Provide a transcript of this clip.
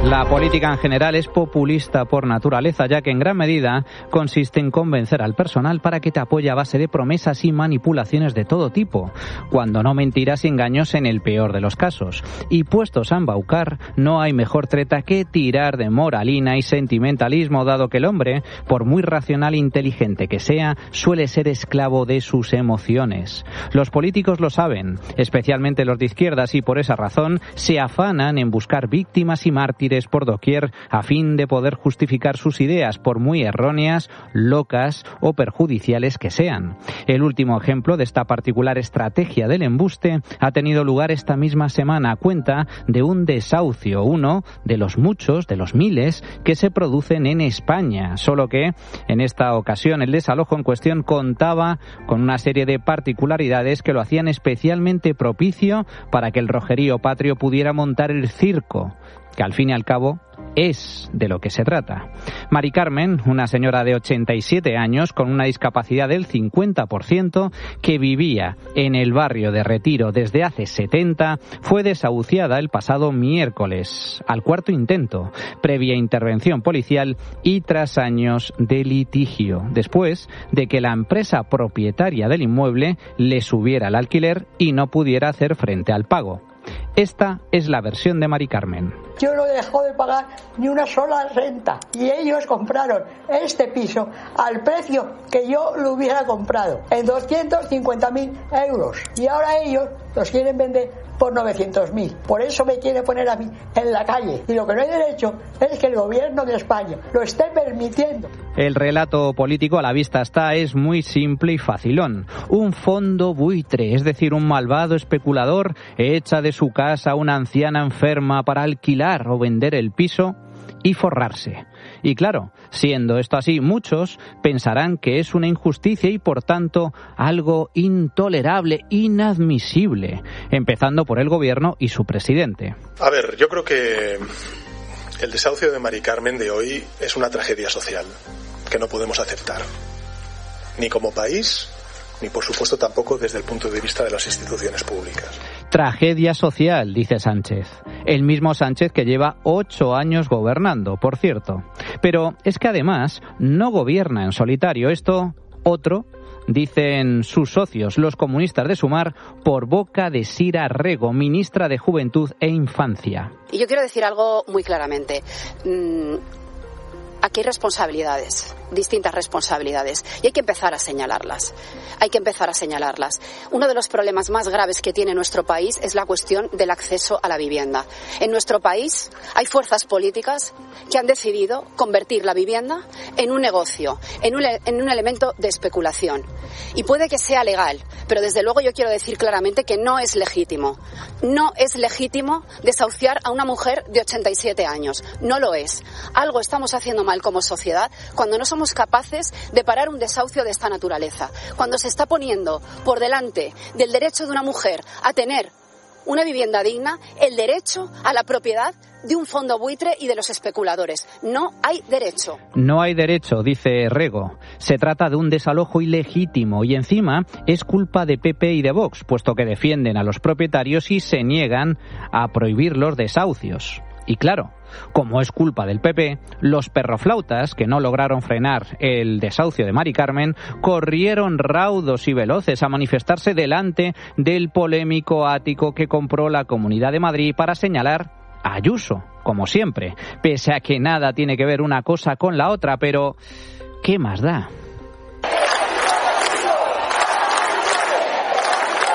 La política en general es populista por naturaleza, ya que en gran medida consiste en convencer al personal para que te apoye a base de promesas y manipulaciones de todo tipo, cuando no mentiras y engaños en el peor de los casos. Y puestos a embaucar, no hay mejor treta que tirar de moralina y sentimentalismo, dado que el hombre, por muy racional e inteligente que sea, suele ser esclavo de sus emociones. Los políticos lo saben, especialmente los de izquierdas, y por esa razón se afanan en buscar víctimas y mártires por doquier a fin de poder justificar sus ideas, por muy erróneas, locas o perjudiciales que sean. El último ejemplo de esta particular estrategia del embuste ha tenido lugar esta misma semana a cuenta de un desahucio, uno de los muchos, de los miles, que se producen en España, solo que en esta ocasión el desalojo en cuestión contaba con una serie de particularidades que lo hacían especialmente propicio para que el rojerío patrio pudiera montar el circo, que al fin y al cabo es de lo que se trata. Mari Carmen, una señora de 87 años con una discapacidad del 50%, que vivía en el barrio de Retiro desde hace 70, fue desahuciada el pasado miércoles, al cuarto intento, previa intervención policial y tras años de litigio, después de que la empresa propietaria del inmueble le subiera el alquiler y no pudiera hacer frente al pago. Esta es la versión de Mari Carmen. Yo no dejo de pagar ni una sola renta y ellos compraron este piso al precio que yo lo hubiera comprado, en 250.000 euros, y ahora ellos los quieren vender por 900.000. Por eso me quiere poner a mí en la calle, y lo que no hay derecho es que el gobierno de España lo esté permitiendo. El relato político a la vista está, es muy simple y facilón. Un fondo buitre, es decir, un malvado especulador, echa de su casa a una anciana enferma para alquilar o vender el piso y forrarse. Y claro, siendo esto así, muchos pensarán que es una injusticia y por tanto algo intolerable, inadmisible, empezando por el gobierno y su presidente. A ver, yo creo que el desahucio de Mari Carmen de hoy es una tragedia social que no podemos aceptar, ni como país, ni por supuesto tampoco desde el punto de vista de las instituciones públicas. Tragedia social, dice Sánchez. El mismo Sánchez que lleva 8 años gobernando, por cierto. Pero es que además no gobierna en solitario. Esto, otro, dicen sus socios, los comunistas de Sumar, por boca de Sira Rego, ministra de Juventud e Infancia. Y yo quiero decir algo muy claramente. Aquí hay responsabilidades, distintas responsabilidades, y hay que empezar a señalarlas. Uno de los problemas más graves que tiene nuestro país es la cuestión del acceso a la vivienda. En nuestro país hay fuerzas políticas que han decidido convertir la vivienda en un negocio, en un elemento de especulación. Y puede que sea legal, pero desde luego yo quiero decir claramente que no es legítimo. No es legítimo desahuciar a una mujer de 87 años. No lo es. Algo estamos haciendo mal como sociedad cuando no somos capaces de parar un desahucio de esta naturaleza, cuando se está poniendo por delante del derecho de una mujer a tener una vivienda digna el derecho a la propiedad de un fondo buitre y de los especuladores. No hay derecho. No hay derecho, dice Rego. Se trata de un desalojo ilegítimo y encima es culpa de PP y de Vox, puesto que defienden a los propietarios y se niegan a prohibir los desahucios. Y claro, como es culpa del PP, los perroflautas, que no lograron frenar el desahucio de Mari Carmen, corrieron raudos y veloces a manifestarse delante del polémico ático que compró la Comunidad de Madrid para señalar a Ayuso, como siempre, pese a que nada tiene que ver una cosa con la otra, pero ¿qué más da?